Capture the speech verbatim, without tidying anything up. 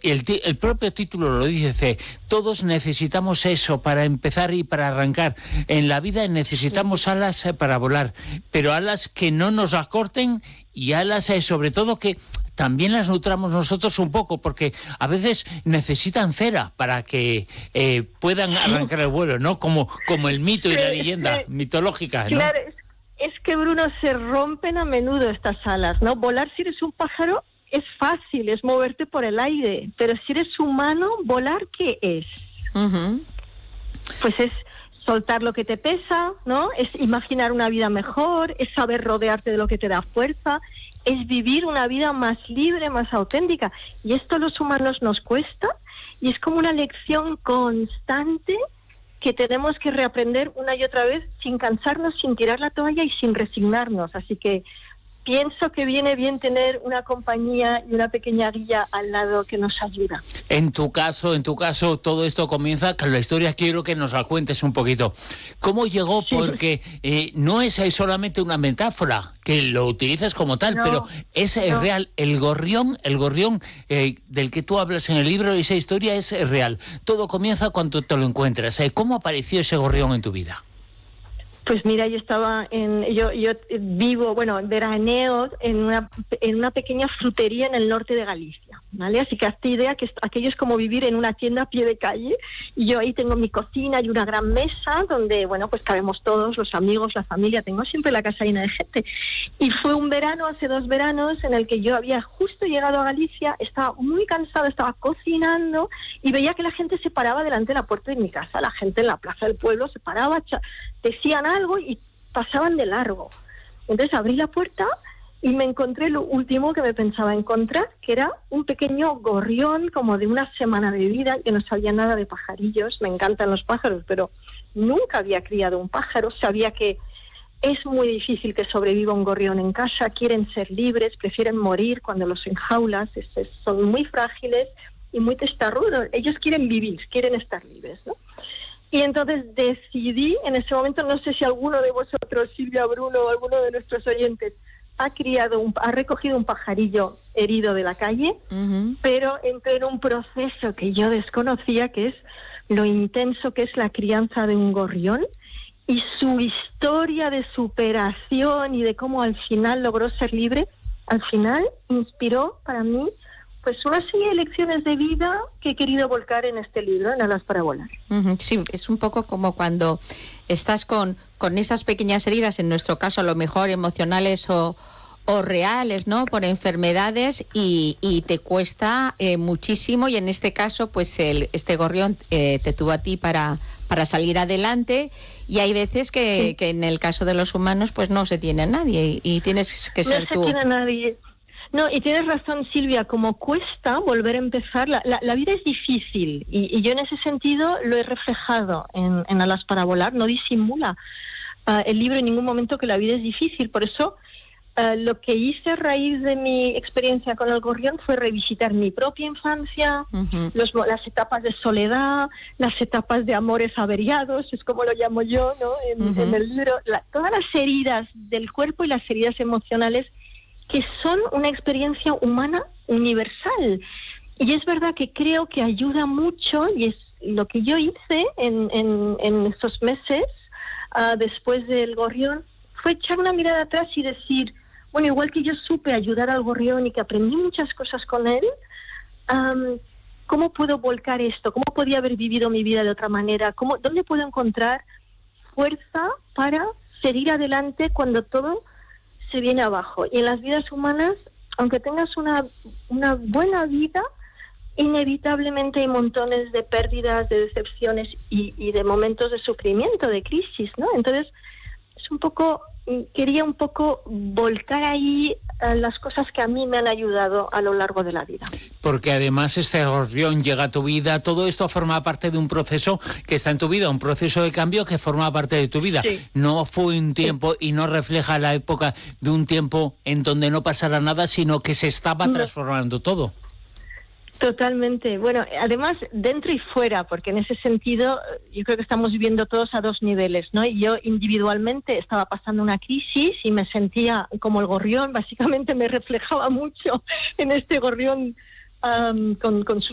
el, t- el propio título lo dice, todos necesitamos eso para empezar y para arrancar. En la vida necesitamos alas eh, para volar, pero alas que no nos acorten y alas eh, sobre todo que también las nutramos nosotros un poco, porque a veces necesitan cera para que eh, puedan arrancar el vuelo, ¿no? Como, como el mito y la leyenda mitológica, ¿no? Claro, es, es que, Bruno, se rompen a menudo estas alas, ¿no? Volar, si eres un pájaro, es fácil, es moverte por el aire, pero si eres humano, ¿volar qué es? Uh-huh. Pues es soltar lo que te pesa, ¿no? Es imaginar una vida mejor, es saber rodearte de lo que te da fuerza, es vivir una vida más libre, más auténtica. Y esto a los humanos nos cuesta, y es como una lección constante que tenemos que reaprender una y otra vez sin cansarnos, sin tirar la toalla y sin resignarnos. Así que pienso que viene bien tener una compañía y una pequeña guía al lado que nos ayuda. En tu caso, en tu caso, todo esto comienza con la historia. Quiero que nos la cuentes un poquito. ¿Cómo llegó? Sí. Porque eh, no es ahí solamente una metáfora, que lo utilizas como tal, No, pero es eh, no. real. El gorrión, el gorrión eh, del que tú hablas en el libro, esa historia es eh, real. Todo comienza cuando te lo encuentras. Eh, ¿Cómo apareció ese gorrión en tu vida? Pues mira, yo estaba en, yo, yo vivo, bueno, veraneo en una, en una pequeña frutería en el norte de Galicia, ¿vale? Así que hazte idea que aquello es como vivir en una tienda a pie de calle, y yo ahí tengo mi cocina y una gran mesa donde, bueno, pues cabemos todos, los amigos, la familia, tengo siempre la casa llena de gente. Y fue un verano, hace dos veranos, en el que yo había justo llegado a Galicia, estaba muy cansado, estaba cocinando y veía que la gente se paraba delante de la puerta de mi casa, la gente en la plaza del pueblo se paraba, cha- decían algo y pasaban de largo. Entonces abrí la puerta y me encontré lo último que me pensaba encontrar, que era un pequeño gorrión como de una semana de vida. Yo no sabía nada de pajarillos, me encantan los pájaros, pero nunca había criado un pájaro. Sabía que es muy difícil que sobreviva un gorrión en casa, quieren ser libres, prefieren morir cuando los enjaulas, es, es, son muy frágiles y muy testarrudos. Ellos quieren vivir, quieren estar libres, ¿no? Y entonces decidí, en ese momento, no sé si alguno de vosotros, Silvia, Bruno, o alguno de nuestros oyentes, ha criado, un, ha recogido un pajarillo herido de la calle, uh-huh. pero entré en un proceso que yo desconocía, que es lo intenso que es la crianza de un gorrión, y su historia de superación y de cómo al final logró ser libre, al final inspiró para mí pues una serie de lecciones de vida que he querido volcar en este libro, en Alas para volar. Uh-huh. Sí, es un poco como cuando estás con, con esas pequeñas heridas, en nuestro caso a lo mejor emocionales o, o reales, ¿no? Por enfermedades, y, y te cuesta eh, muchísimo, y en este caso pues el, este gorrión eh, te tuvo a ti para, para salir adelante, y hay veces que, sí. que en el caso de los humanos pues no se tiene a nadie y, y tienes que ser tú. No se tiene a nadie. No, y tienes razón, Silvia, como cuesta volver a empezar, la, la, la vida es difícil, y, y yo en ese sentido lo he reflejado en, en Alas para volar, no disimula uh, el libro en ningún momento que la vida es difícil. Por eso uh, lo que hice a raíz de mi experiencia con el gorrión fue revisitar mi propia infancia, uh-huh. los, las etapas de soledad, las etapas de amores averiados, es como lo llamo yo, ¿no? En, uh-huh. en el libro, la, todas las heridas del cuerpo y las heridas emocionales, que son una experiencia humana universal. Y es verdad que creo que ayuda mucho, y es lo que yo hice en, en, en estos meses, uh, después del gorrión, fue echar una mirada atrás y decir, bueno, igual que yo supe ayudar al gorrión y que aprendí muchas cosas con él, um, ¿cómo puedo volcar esto? ¿Cómo podía haber vivido mi vida de otra manera? ¿Cómo, ¿Dónde puedo encontrar fuerza para seguir adelante cuando todo se viene abajo? Y en las vidas humanas, aunque tengas una, una buena vida, inevitablemente hay montones de pérdidas, de decepciones y, y de momentos de sufrimiento, de crisis, ¿no? Entonces, es un poco, quería un poco volcar ahí uh, las cosas que a mí me han ayudado a lo largo de la vida. Porque además este gorrión llega a tu vida, todo esto forma parte de un proceso que está en tu vida, un proceso de cambio que forma parte de tu vida. Sí. No fue un tiempo sí. y no refleja la época de un tiempo en donde no pasara nada, sino que se estaba no. transformando todo. Totalmente. Bueno, además dentro y fuera, porque en ese sentido yo creo que estamos viviendo todos a dos niveles, ¿no? Y yo individualmente estaba pasando una crisis y me sentía como el gorrión, básicamente me reflejaba mucho en este gorrión um, con, con su